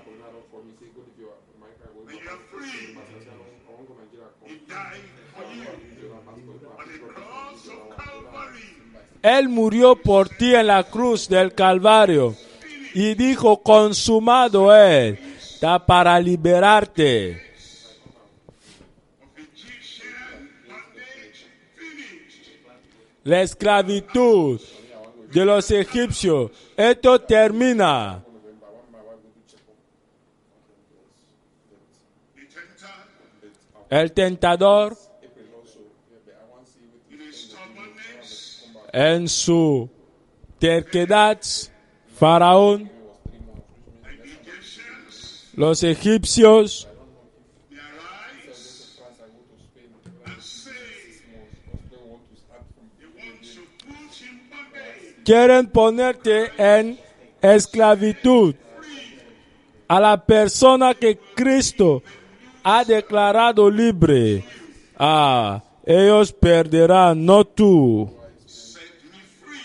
When you are free, He died for you on the cross of Calvary. Él murió por ti en la cruz del Calvario y dijo, consumado es, está para liberarte. Of Egyptian bondage finished. La esclavitud de los egipcios, esto termina. The tempter, El tentador, in his stubbornness, en su terquedad, Faraón, and the Egyptians, los egipcios, they arise and say, they want to put in bondage. quieren ponerte en esclavitud a la persona que Cristo ha declarado libre. Ellos perderán, no tú. Set me free.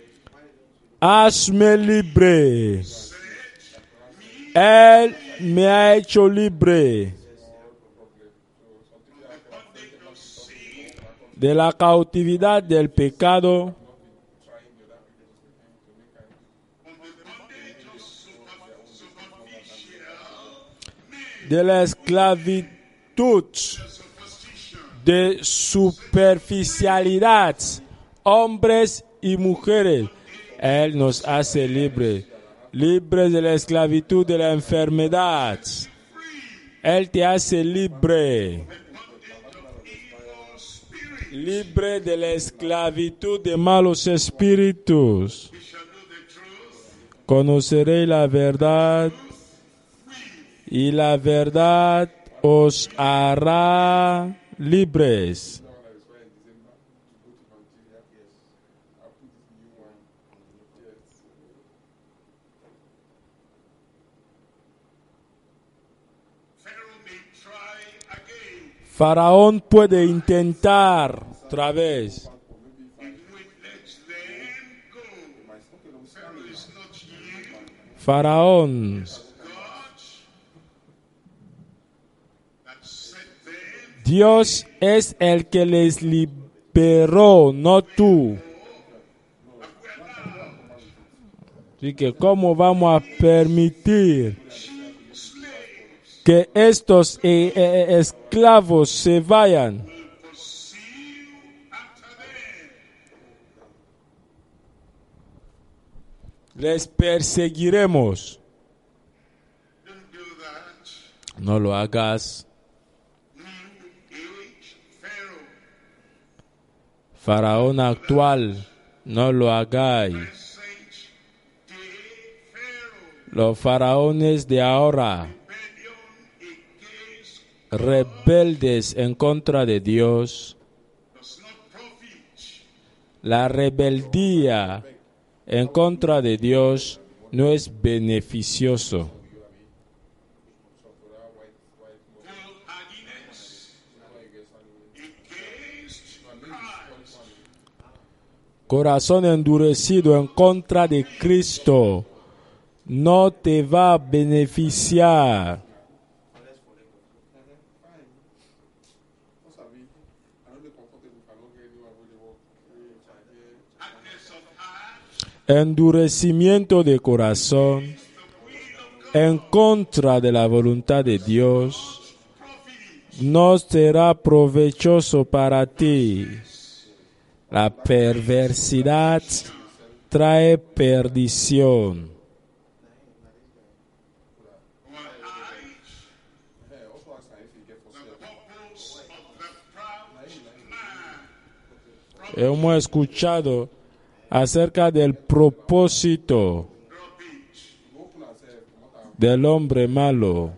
Hazme libre. Set me Él me ha hecho libre bondage of sin, de la cautividad del pecado, of the bondage of superficial men, de la esclavitud superstition, de superficialidad, hombres y mujeres. Él nos hace libres, libres de la esclavitud de la enfermedad. Él te hace libre, libre de la esclavitud de malos espíritus. we shall know the truth, Conoceréis la verdad y la verdad os hará libres. Pharaoh may try again, Faraón puede intentar otra vez. if we let them go. Pharaoh is not you, Faraón, God that set them. Dios es el que les liberó, no tú. Así que ¿cómo vamos a permitir que estos esclavos se vayan? Pursue after them. Les perseguiremos. Don't do that. No lo hagas. New age Pharaoh, Faraón actual, no lo hagáis. present day Pharaoh, Los faraones de ahora, rebellion against rebeldes en contra de Dios, does not profit. la rebeldía en contra de Dios no es beneficioso. Foolhardiness against Christ. Corazón endurecido en contra de Cristo no te va a beneficiar. Hardness of heart Endurecimiento de corazón en contra de la voluntad de Dios profit. no será provechoso para ti. La perversidad trae perdición. Our eyes, the purpose of the proud man. Hemos escuchado acerca del propósito Rubbish. del hombre malo.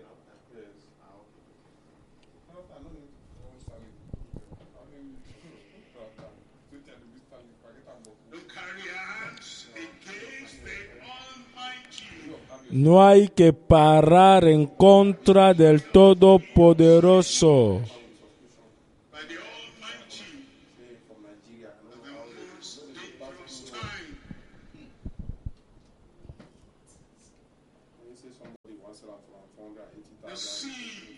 No carry arms against the Almighty. No hay que parar en contra del Todopoderoso. By the Almighty. At the most dangerous time. The sea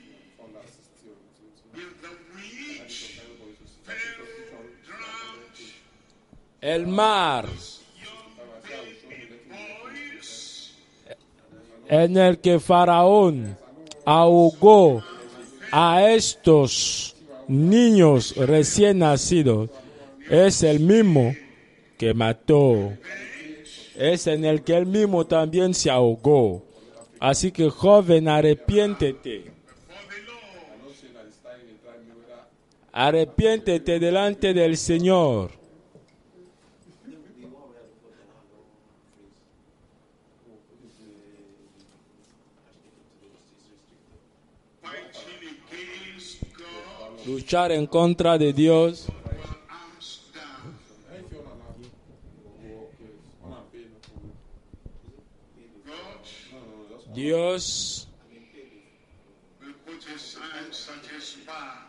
with the which fell drowned El mar boys en el que Faraón ahogó a estos niños recién nacidos es el mismo que mató. Es en el que él mismo también se ahogó. Así que, joven, arrepiéntete. Arrepiéntete delante del Señor. fighting against God Luchar en contra de Dios. with arms down. God Dios will put his hands at his back.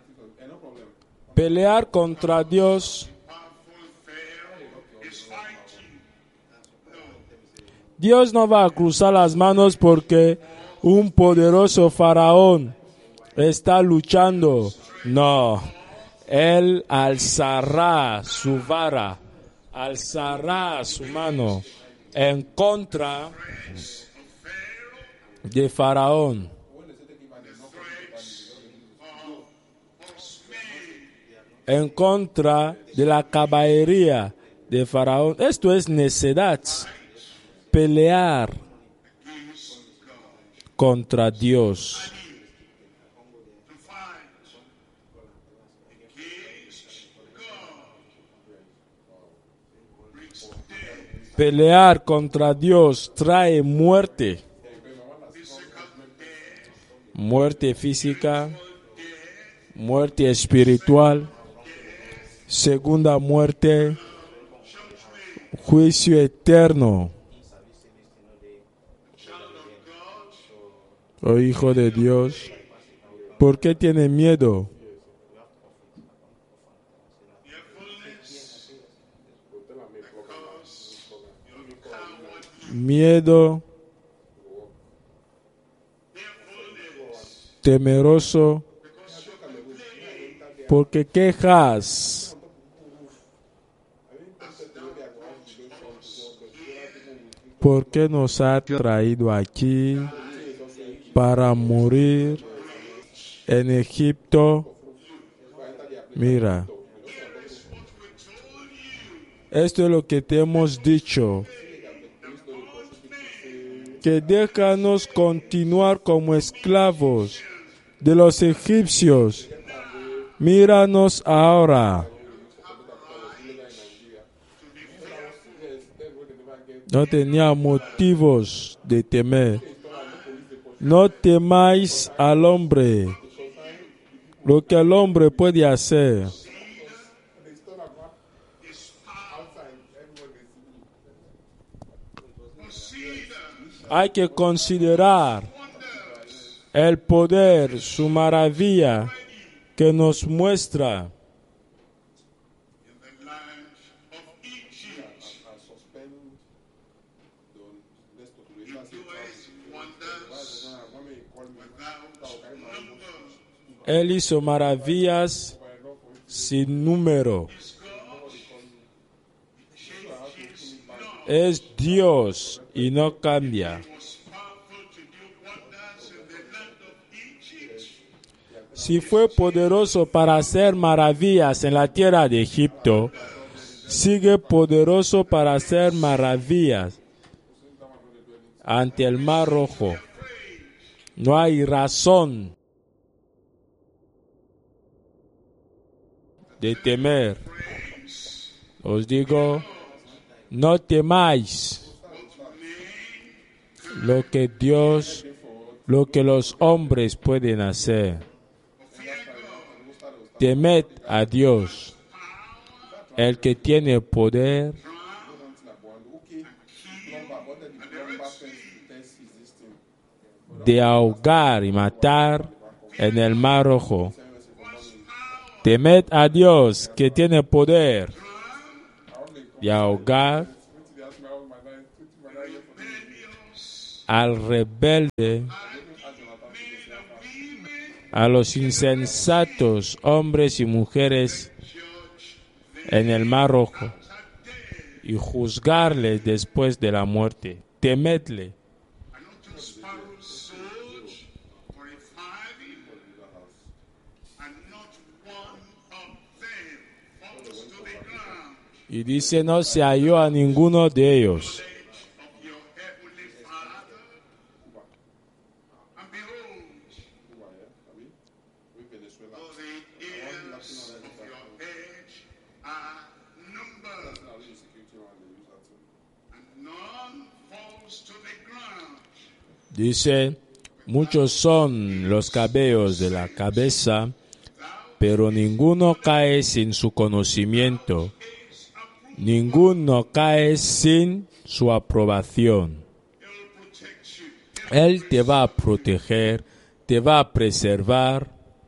pelear contra Dios. Powerful Pharaoh is fighting. No. Dios no va a cruzar las manos porque un poderoso faraón está luchando. No, él alzará su vara, alzará su mano en contra de Faraón, en contra de la caballería de Faraón. Esto es necedad, pelear contra Dios. To fight against God brings death, Pelear contra Dios trae muerte, physical death, muerte física, muerte espiritual, segunda muerte, juicio eterno. child of God. Oh hijo de Dios, ¿por qué tiene miedo? Fearfulness because you're cowardly. Miedo, Fearfulness temeroso, because you're complaining. porque quejas. ¿Por qué nos ha traído aquí para morir en Egipto? Mira, esto es lo que te hemos dicho, que déjanos continuar como esclavos de los egipcios. Míranos ahora. No tenía motivos de temer. No temáis al hombre, lo que el hombre puede hacer. Hay que considerar el poder, su maravilla que nos muestra In the land of Egypt, doeth wonders without number. Él hizo maravillas sin número. Es Dios y no cambia. Was powerful to do wonders in the land of Egypt. Si fue poderoso para hacer maravillas en la tierra de Egipto, sigue poderoso para hacer maravillas ante el Mar Rojo. No hay razón de temer. Os digo, no temáis lo que Dios, lo que los hombres pueden hacer. Temed a Dios, el que tiene poder de ahogar y matar en el Mar Rojo. Temed a Dios, que tiene poder de ahogar al rebelde, a los insensatos, hombres y mujeres en el Mar Rojo, y juzgarles después de la muerte. Temedle. Y dice, no se halló a ninguno de ellos. Dice, muchos son los cabellos de la cabeza, pero ninguno cae sin su conocimiento, ninguno cae sin su aprobación. Él te va a proteger, te va a preservar.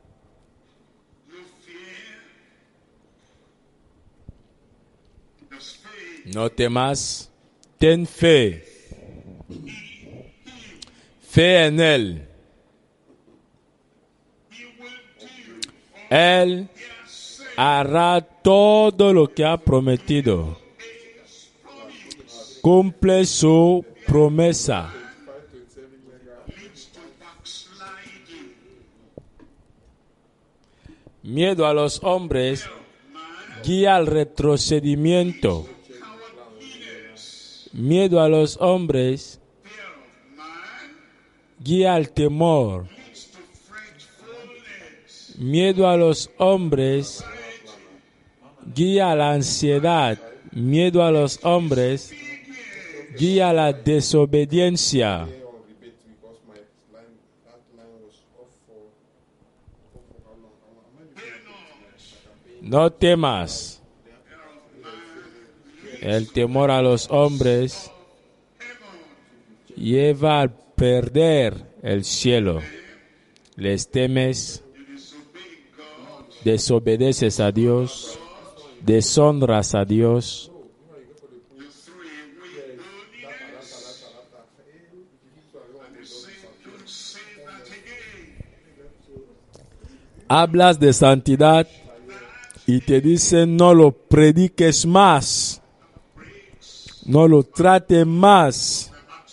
No temas, ten fe. Fe en Él. Él hará todo lo que ha prometido. Cumple su promesa. Miedo a los hombres guía al retrocedimiento. Miedo a los hombres guía al temor. Miedo a los hombres guía a la ansiedad. Miedo a los hombres guía a la desobediencia. No temas. El temor a los hombres lleva a perder el cielo. Les temes, desobedeces a Dios, deshonras a Dios. Hablas de santidad y te dicen no lo prediques más, no lo trates más.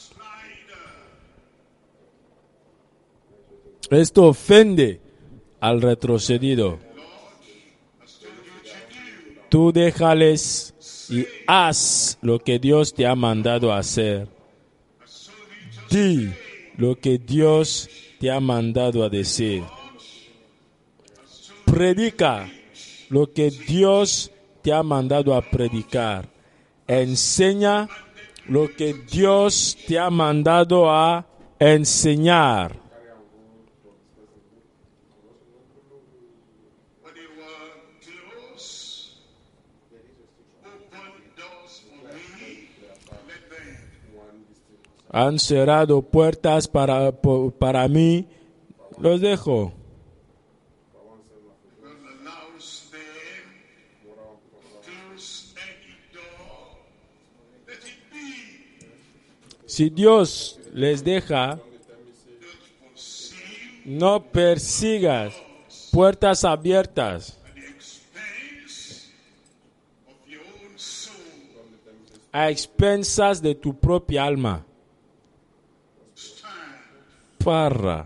Esto ofende al retrocedido. Tú déjales y haz lo que Dios te ha mandado hacer. Di lo que Dios te ha mandado a decir. Predica lo que Dios te ha mandado a predicar. Enseña lo que Dios te ha mandado a enseñar. Han cerrado puertas para mí, los dejo. Si Dios les deja, no persigas puertas abiertas. A expensas de tu propia alma. Parra.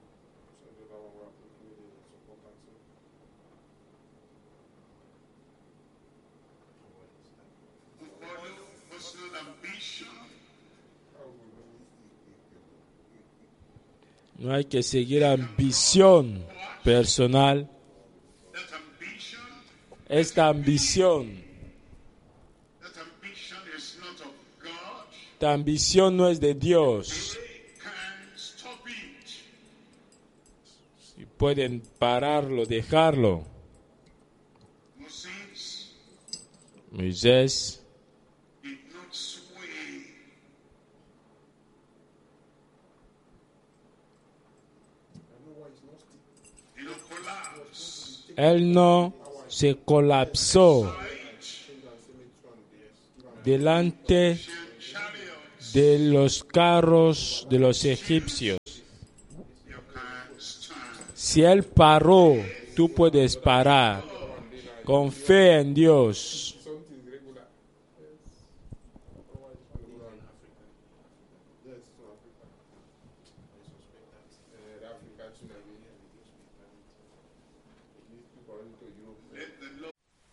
No hay que seguir ambición personal. Esta ambición no es de Dios. Y pueden pararlo, dejarlo. Moisés él no se colapsó delante de los carros de los egipcios. You can't stand. Si Él paró, tú puedes parar. Con fe en Dios. Let